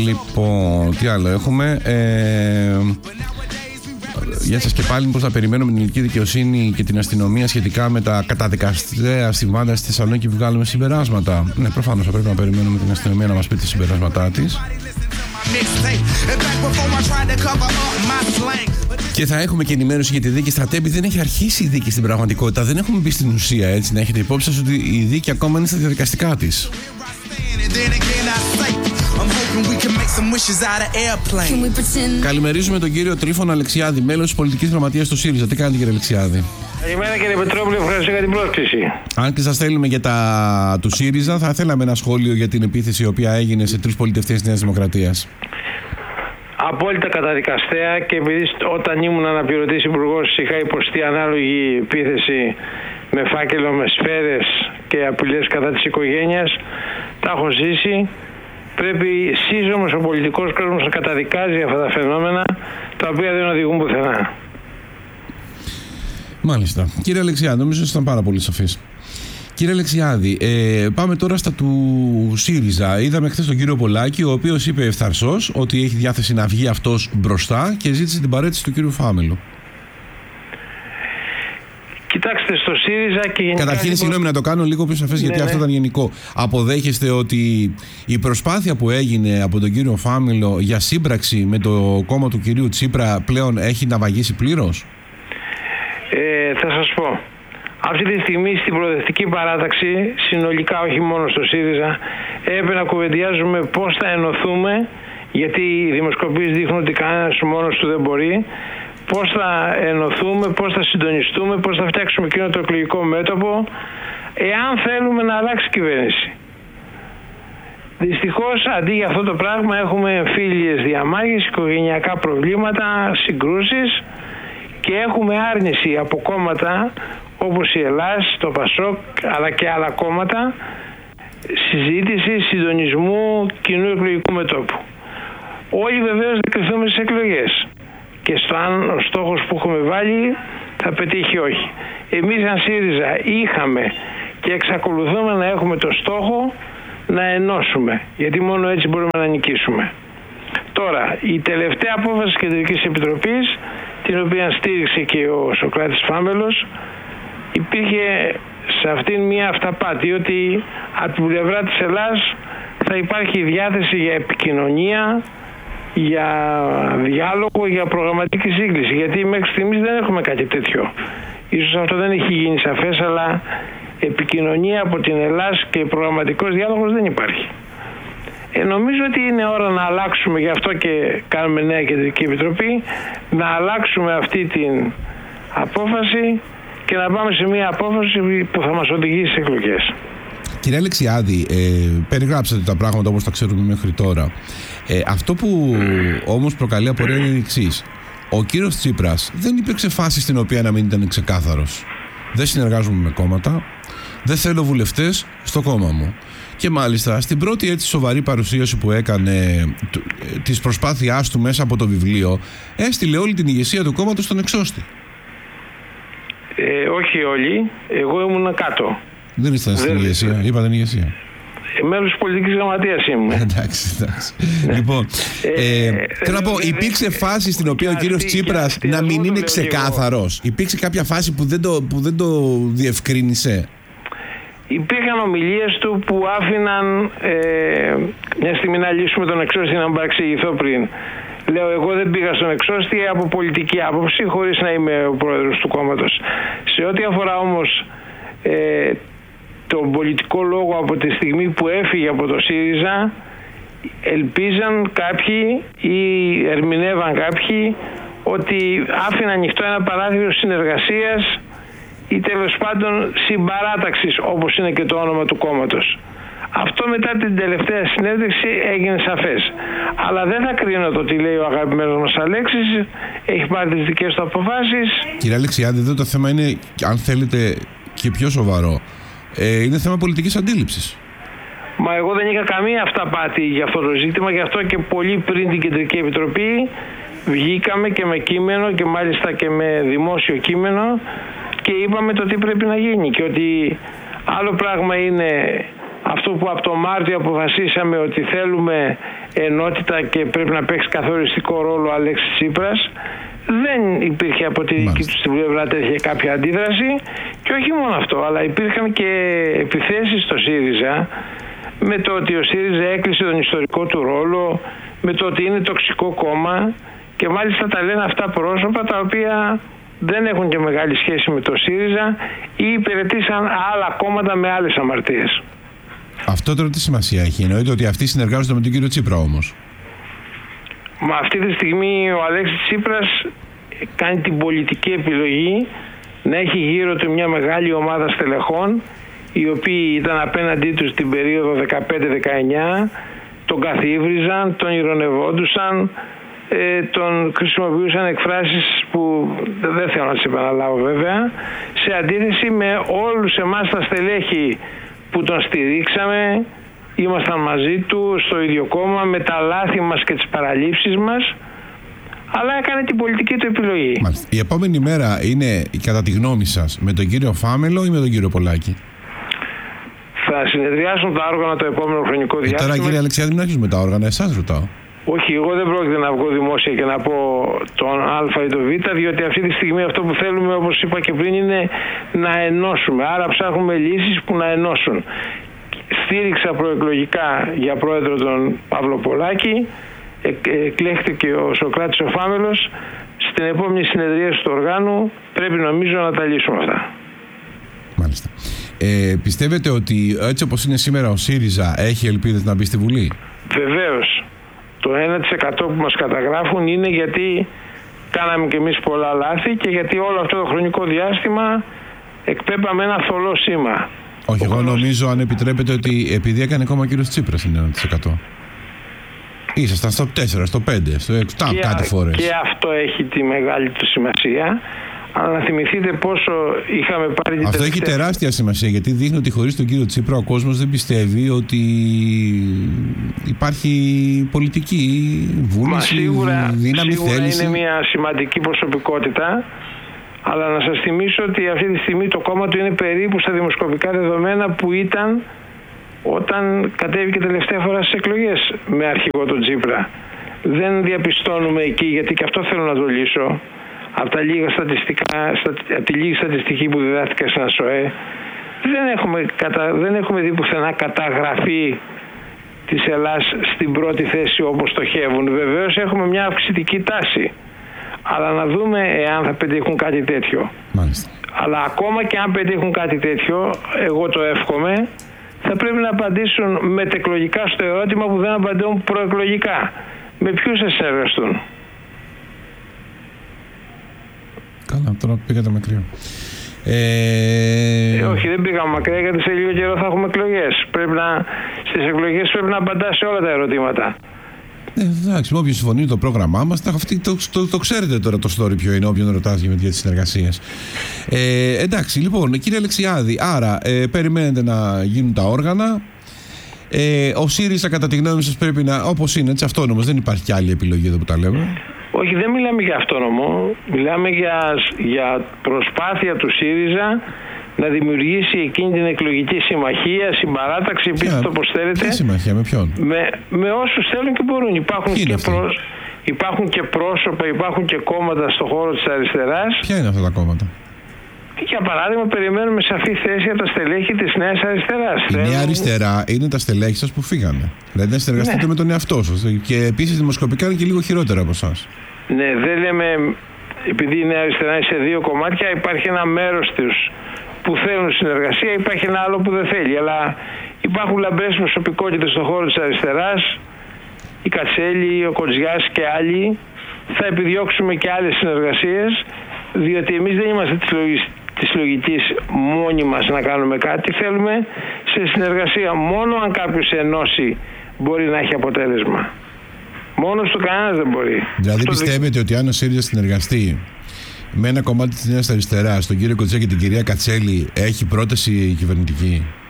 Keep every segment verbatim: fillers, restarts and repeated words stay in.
Λοιπόν, τι άλλο έχουμε. Ε, Γεια σας και πάλι. Πώς θα περιμένουμε την ελληνική δικαιοσύνη και την αστυνομία σχετικά με τα καταδικαστέα συμβάντα στη Θεσσαλονίκη και βγάλουμε συμπεράσματα? Ναι, προφανώς θα πρέπει να περιμένουμε την αστυνομία να μας πει τις συμπεράσματά της. Και θα έχουμε και ενημέρωση για τη δίκη στα Τέμπη. Δεν έχει αρχίσει η δίκη στην πραγματικότητα. Δεν έχουμε μπει στην ουσία, έτσι. Να έχετε υπόψη σας ότι η δίκη ακόμα είναι στα διαδικαστικά της. Καλημερίζουμε τον κύριο Τρίφωνα Αλεξιάδη, μέλος της πολιτικής γραμματείας του ΣΥΡΙΖΑ. Τι κάνετε, κύριε Αλεξιάδη? Καλημέρα, κύριε Πετρόπουλο, ευχαριστώ για την πρόσκληση. Αν και σας θέλουμε για τα του ΣΥΡΙΖΑ, θα θέλαμε ένα σχόλιο για την επίθεση η οποία έγινε σε τρεις πολιτευτές της Νέας Δημοκρατίας. Απόλυτα καταδικαστέα, και επειδή όταν ήμουν αναπληρωτής υπουργός είχα υποστεί ανάλογη επίθεση με φάκελο, με σφαίρες και απειλές κατά της οικογένειας, τα έχω ζήσει. Πρέπει σύζσωμος ο πολιτικός κόσμος να καταδικάζει αυτά τα φαινόμενα, τα οποία δεν οδηγούν πουθενά. Μάλιστα. Κύριε Αλεξιάδη, νομίζω ότι ήταν πάρα πολύ σαφής. Κύριε Αλεξιάδη, ε, πάμε τώρα στα του ΣΥΡΙΖΑ. Είδαμε χθες τον κύριο Πολάκη, ο οποίος είπε ευθαρσώς ότι έχει διάθεση να βγει αυτός μπροστά και ζήτησε την παραίτηση του κύριου Φάμελου. Κοιτάξτε, στο ΣΥΡΙΖΑ και γενικά... Καταρχήν, συγγνώμη να το κάνω λίγο πιο σαφές, ναι, γιατί ναι. αυτό ήταν γενικό. Αποδέχεστε ότι η προσπάθεια που έγινε από τον κύριο Φάμελο για σύμπραξη με το κόμμα του κυρίου Τσίπρα πλέον έχει ναυαγίσει πλήρως? Ε, θα σας πω. Αυτή τη στιγμή στην προοδευτική παράταξη, συνολικά όχι μόνο στο ΣΥΡΙΖΑ, έπρεπε να κουβεντιάζουμε πώς θα ενωθούμε, γιατί οι δημοσκοπήσεις δείχνουν ότι κανένας μόνος του δεν μπορεί. Πώς θα ενωθούμε, πώς θα συντονιστούμε, πώς θα φτιάξουμε εκείνο το εκλογικό μέτωπο, εάν θέλουμε να αλλάξει η κυβέρνηση. Δυστυχώς, αντί για αυτό το πράγμα, έχουμε εμφύλιες διαμάχες, οικογενειακά προβλήματα, συγκρούσεις, και έχουμε άρνηση από κόμματα όπως η Ελλάς, το Πασόκ, αλλά και άλλα κόμματα, συζήτηση, συντονισμού κοινού εκλογικού μετώπου. Όλοι βεβαίως θα κρυφθούμε στις εκλογές. Και στο αν ο στόχος που έχουμε βάλει θα πετύχει όχι. Εμείς σαν ΣΥΡΙΖΑ είχαμε και εξακολουθούμε να έχουμε το στόχο να ενώσουμε, γιατί μόνο έτσι μπορούμε να νικήσουμε. Τώρα, η τελευταία απόφαση της Κεντρικής Επιτροπής, την οποία στήριξε και ο Σωκράτης Φάμελος, υπήρχε σε αυτήν μια αυταπάτη, ότι από την πλευρά της Ελλάς θα υπάρχει διάθεση για επικοινωνία, για διάλογο, για προγραμματική σύγκληση, γιατί μέχρι στιγμής δεν έχουμε κάτι τέτοιο. Ίσως αυτό δεν έχει γίνει σαφές, αλλά επικοινωνία από την Ελλάς και προγραμματικός διάλογος δεν υπάρχει. Ε, νομίζω ότι είναι ώρα να αλλάξουμε, γι' αυτό και κάνουμε νέα Κεντρική Επιτροπή, να αλλάξουμε αυτή την απόφαση και να πάμε σε μια απόφαση που θα μας οδηγήσει σε εκλογές. Κύριε Αλεξιάδη, ε, περιγράψατε τα πράγματα όπως τα ξέρουμε μέχρι τώρα. Ε, αυτό που όμως προκαλεί απορία είναι η εξής. Ο κύριος Τσίπρας δεν υπήρξε φάση στην οποία να μην ήταν ξεκάθαρος. Δεν συνεργάζομαι με κόμματα, δεν θέλω βουλευτές στο κόμμα μου. Και μάλιστα στην πρώτη έτσι σοβαρή παρουσίαση που έκανε της προσπάθειάς του μέσα από το βιβλίο, έστειλε όλη την ηγεσία του κόμματος στον εξώστη. Ε, όχι όλοι, εγώ ήμουν κάτω. Δεν ήσταν στην ηγεσία, είπα την ηγεσία. Μέλος της πολιτικής γραμματείας ήμουν. Εντάξει, εντάξει. Λοιπόν, ε, ε, θέλω να πω, υπήρξε φάση στην οποία ο κύριος Τσίπρας να μην είναι ξεκάθαρος? Υπήρξε κάποια φάση που δεν το, που δεν το διευκρίνησε? Υπήρχαν ομιλίες του που άφηναν ε, μια στιγμή να λύσουμε τον εξώστη, να μην παραξηγηθώ πριν. Λέω, εγώ δεν πήγα στον εξώστη από πολιτική άποψη, χωρίς να είμαι ο πρόεδρος του κόμματος. Σε ό,τι αφορά όμως ε, τον πολιτικό λόγο, από τη στιγμή που έφυγε από το ΣΥΡΙΖΑ, ελπίζαν κάποιοι ή ερμηνεύαν κάποιοι ότι άφηναν ανοιχτό ένα παράθυρο συνεργασίας ή τέλος πάντων συμπαράταξης, όπως είναι και το όνομα του κόμματος. Αυτό μετά την τελευταία συνέντευξη έγινε σαφές. Αλλά δεν θα κρίνω το τι λέει ο αγαπημένος μας Αλέξης. Έχει πάρει τις δικές του αποφάσεις. Κύριε Αλεξιάδη, εδώ το θέμα είναι, αν θέλετε, και πιο σοβαρό. Ε, είναι θέμα πολιτικής αντίληψης. Μα εγώ δεν είχα καμία αυταπάτη για αυτό το ζήτημα. Γι' αυτό και πολύ πριν την Κεντρική Επιτροπή βγήκαμε και με κείμενο, και μάλιστα και με δημόσιο κείμενο, και είπαμε το τι πρέπει να γίνει. Και ότι άλλο πράγμα είναι αυτό που από το Μάρτιο αποφασίσαμε ότι θέλουμε ενότητα και πρέπει να παίξει καθοριστικό ρόλο ο Αλέξης Τσίπρας, δεν υπήρχε από τη δική του στην πλευρά τέτοια κάποια αντίδραση, και όχι μόνο αυτό, αλλά υπήρχαν και επιθέσεις στο ΣΥΡΙΖΑ με το ότι ο ΣΥΡΙΖΑ έκλεισε τον ιστορικό του ρόλο, με το ότι είναι τοξικό κόμμα, και μάλιστα τα λένε αυτά πρόσωπα τα οποία δεν έχουν και μεγάλη σχέση με το ΣΥΡΙΖΑ ή υπηρετήσαν άλλα κόμματα με άλλες αμαρτίες. Αυτό τώρα τι σημασία έχει? Εννοείται ότι αυτοί συνεργάζονται με τον κύριο Τσίπρα όμως? Μα αυτή τη στιγμή ο Αλέξης Τσίπρας κάνει την πολιτική επιλογή να έχει γύρω του μια μεγάλη ομάδα στελεχών, οι οποίοι ήταν απέναντί του στην περίοδο δεκαπέντε δεκαεννιά, τον καθίβριζαν, τον ηρωνευόντουσαν, ε, τον χρησιμοποιούσαν εκφράσεις που δεν θέλω να τις επαναλάβω βέβαια, σε αντίθεση με όλους εμάς τα στελέχη που τον στηρίξαμε, ήμασταν μαζί του στο ίδιο κόμμα, με τα λάθη μας και τις παραλήψεις μας, αλλά έκανε την πολιτική του επιλογή. Μάλιστα. Η επόμενη μέρα είναι, κατά τη γνώμη σας, με τον κύριο Φάμελο ή με τον κύριο Πολάκη? Θα συνεδριάσουν τα όργανα το επόμενο χρονικό διάστημα. Ε, τώρα κύριε Αλεξιάδη, μην αρχίζουμε τα όργανα, εσάς ρωτάω. Όχι, εγώ δεν πρόκειται να βγω δημόσια και να πω τον Α ή τον Β, διότι αυτή τη στιγμή αυτό που θέλουμε, όπως είπα και πριν, είναι να ενώσουμε. Άρα ψάχνουμε λύσεις που να ενώσουν. Στήριξα προεκλογικά για πρόεδρο τον Παύλο Πολάκη, εκλέχθηκε ο Σωκράτης ο Φάμελος. Στην επόμενη συνεδρίαση του οργάνου πρέπει νομίζω να τα λύσουμε αυτά. Μάλιστα. Ε, πιστεύετε ότι έτσι όπως είναι σήμερα ο ΣΥΡΙΖΑ έχει ελπίδες να μπει στη Βουλή? Βεβαίως. Το ένα τοις εκατό που μας καταγράφουν είναι γιατί κάναμε κι εμείς πολλά λάθη και γιατί όλο αυτό το χρονικό διάστημα εκπέμπαμε ένα θολό σήμα. Όχι, εγώ νομίζω, αν επιτρέπετε, ότι επειδή έκανε ακόμα ο κύριος Τσίπρας είναι ένα τοις εκατό. Ήσασταν στο τέσσερα, στο πέντε, στο επτά κάτι φορές. Και αυτό έχει τη μεγάλη του σημασία. Αλλά να θυμηθείτε πόσο είχαμε πάρει την Αυτό τελευταία... έχει τεράστια σημασία, γιατί δείχνει ότι χωρίς τον κύριο Τσίπρα ο κόσμος δεν πιστεύει ότι υπάρχει πολιτική βούληση, σίγουρα, δύναμη, σίγουρα θέληση. Είναι μια σημαντική προσωπικότητα, αλλά να σας θυμίσω ότι αυτή τη στιγμή το κόμμα του είναι περίπου στα δημοσκοπικά δεδομένα που ήταν όταν κατέβηκε τελευταία φορά στις εκλογές με αρχηγό τον Τσίπρα. Δεν διαπιστώνουμε εκεί, γιατί και αυτό θέλω να το λύσω, από τα λίγα στατιστικά, από τη λίγη στατιστική που διδάχτηκα στην ΑΣΟΕ, δεν έχουμε, κατα, δεν έχουμε δει πουθενά καταγραφή της Ελλάδας στην πρώτη θέση όπως στοχεύουν. Βεβαίως έχουμε μια αυξητική τάση, αλλά να δούμε εάν θα πετύχουν κάτι τέτοιο. Μάλιστα. Αλλά ακόμα και αν πετύχουν κάτι τέτοιο, εγώ το εύχομαι, θα πρέπει να απαντήσουν μετεκλογικά στο ερώτημα που δεν απαντούν προεκλογικά. Με ποιους θα συνεργαστούν? Καλά, τώρα πήγατε μακριά. Ε... Ε, όχι, δεν πήγαμε μακριά, γιατί σε λίγο καιρό θα έχουμε εκλογές. Πρέπει να, στις εκλογές πρέπει να απαντά σε όλα τα ερωτήματα. Ε, εντάξει, με όποιον συμφωνεί το πρόγραμμά μας, το, το, το, το ξέρετε τώρα το story ποιο είναι, όποιον ρωτάς για τις συνεργασίες. Ε, εντάξει, λοιπόν, κύριε Αλεξιάδη, άρα ε, περιμένετε να γίνουν τα όργανα. Ε, ο ΣΥΡΙΖΑ, κατά τη γνώμη σας, πρέπει να, όπως είναι, έτσι αυτόνομος, δεν υπάρχει κι άλλη επιλογή εδώ που τα λέμε. Όχι, δεν μιλάμε για αυτόνομο. Μιλάμε για, για προσπάθεια του ΣΥΡΙΖΑ να δημιουργήσει εκείνη την εκλογική συμμαχία, συμπαράταξη, πείτε το πώς θέλετε. Ποια συμμαχία, με ποιον? Με, με όσους θέλουν και μπορούν. Υπάρχουν και, προς, υπάρχουν και πρόσωπα, υπάρχουν και κόμματα στον χώρο της αριστεράς. Ποια είναι αυτά τα κόμματα? Για παράδειγμα, περιμένουμε σαφή θέση από τα στελέχη της Νέας Αριστεράς. Η Νέα Αριστερά είναι τα στελέχη σας που φύγανε. Δηλαδή να συνεργαστείτε ναι. με τον εαυτό σας. Και επίσης δημοσκοπικά είναι και λίγο χειρότερα από εσάς. Ναι, δεν λέμε, επειδή η Νέα Αριστερά είναι σε δύο κομμάτια, υπάρχει ένα μέρος τους που θέλουν συνεργασία, υπάρχει ένα άλλο που δεν θέλει. Αλλά υπάρχουν λαμπρές προσωπικότητες στον χώρο της αριστεράς, η Κατσέλη, ο Κοτζιάς και άλλοι. Θα επιδιώξουμε και άλλες συνεργασίες, διότι εμείς δεν είμαστε της λογικής, της λογικής μόνοι μας να κάνουμε κάτι. Θέλουμε σε συνεργασία. Μόνο αν κάποιος ενώσει μπορεί να έχει αποτέλεσμα. Μόνος του κανένας δεν μπορεί. Δηλαδή Αυτό πιστεύετε δι... ότι αν ο ΣΥΡΙΖΑ συνεργαστεί με ένα κομμάτι της Νέας Αριστεράς, τον κύριο Κοτζιά και την κυρία Κατσέλη, έχει πρόταση κυβερνητική?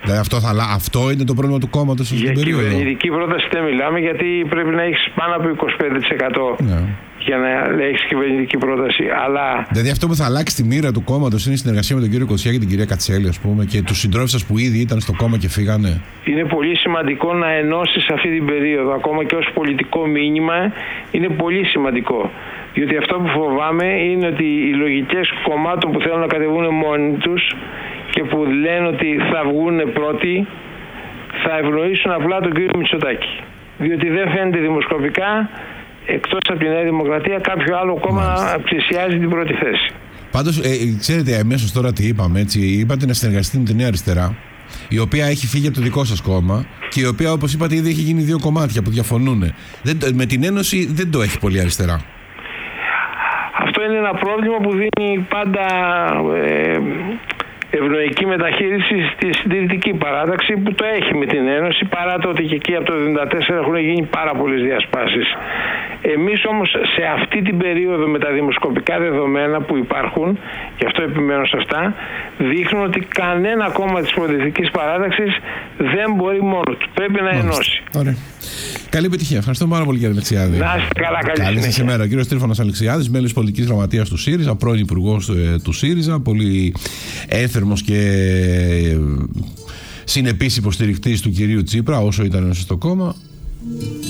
Δηλαδή αυτό, θα, αυτό είναι το πρόβλημα του κόμματος στην Για περίοδο. Για κυβερνητική πρόταση δεν μιλάμε, γιατί πρέπει να έχεις πάνω από είκοσι πέντε τοις εκατό ναι. για να έχεις κυβερνητική πρόταση. Αλλά... Δηλαδή αυτό που θα αλλάξει τη μοίρα του κόμματος είναι η συνεργασία με τον κύριο Κοτσιά και την κυρία Κατσέλη, ας πούμε, και τους συντρόφους σας που ήδη ήταν στο κόμμα και φύγανε. Είναι πολύ σημαντικό να ενώσεις αυτή την περίοδο, ακόμα και ως πολιτικό μήνυμα, είναι πολύ σημαντικό. Διότι αυτό που φοβάμαι είναι ότι οι λογικές κομμάτων που θέλουν να κατεβούν μόνοι τους και που λένε ότι θα βγουν πρώτοι, θα ευνοήσουν απλά τον κύριο Μητσοτάκη. Διότι δεν φαίνεται δημοσκοπικά, εκτός από τη Νέα Δημοκρατία, κάποιο άλλο κόμμα Μάλιστα. πλησιάζει την πρώτη θέση. Πάντως, ε, ξέρετε, αμέσως τώρα τι είπαμε, έτσι, είπατε να συνεργαστείτε με τη Νέα Αριστερά, η οποία έχει φύγει από το δικό σας κόμμα και η οποία, όπως είπατε, ήδη έχει γίνει δύο κομμάτια που διαφωνούν. Δεν, με την Ένωση δεν το έχει πολύ αριστερά. Αυτό είναι ένα πρόβλημα που δίνει πάντα ε, ευνοϊκή μεταχείριση στη συντηρητική παράταξη, που το έχει με την Ένωση, παρά το ότι και εκεί από το χίλια εννιακόσια εβδομήντα τέσσερα έχουν γίνει πάρα πολλές διασπάσεις. Εμείς όμως σε αυτή την περίοδο με τα δημοσκοπικά δεδομένα που υπάρχουν, και αυτό επιμένω σε αυτά, δείχνουν ότι κανένα κόμμα της προοδευτικής παράταξης δεν μπορεί μόνο του. Πρέπει να ενώσει. Ωραία. Καλή επιτυχία. Ευχαριστώ πάρα πολύ, κύριε Αλεξιάδη. Να είστε καλά, καλή, καλή σας ημέρα. Ο κύριος Τρίφωνας Αλεξιάδης, μέλος πολιτικής γραμματείας του ΣΥΡΙΖΑ, πρώην υπουργός ε, του ΣΥΡΙΖΑ, πολύ ένθερμος και ε, συνεπής υποστηρικτής του κυρίου Τσίπρα όσο ήταν στο κόμμα.